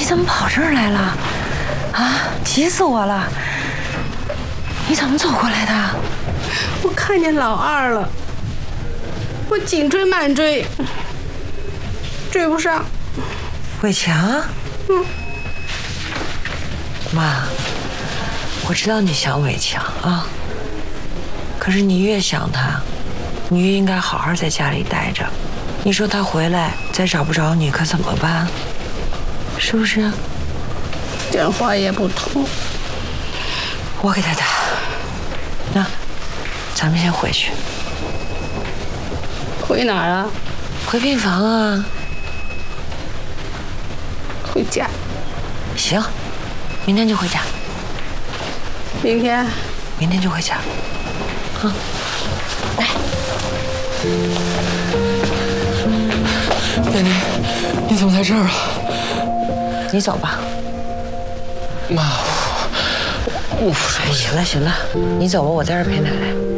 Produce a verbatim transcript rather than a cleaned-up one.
怎么跑这儿来了？啊，急死我了！你怎么走过来的？ 我看见老二了，我紧追慢追，追不上。 伟强？ 嗯。 妈，我知道你想伟强啊，可是你越想他，你越应该好好在家里待着。你说他回来再找不着你，可怎么办？是不是？ 电话也不通。 我给他打。那，咱们先回去。 回哪儿啊？ 回病房啊。 回家。 行，明天就回家。 明天？ 明天就回家。啊，来。 奶奶，你怎么在这儿啊？ 你走吧。 妈，我……我…… 哎，行了行了，你走吧，我在这儿陪奶奶。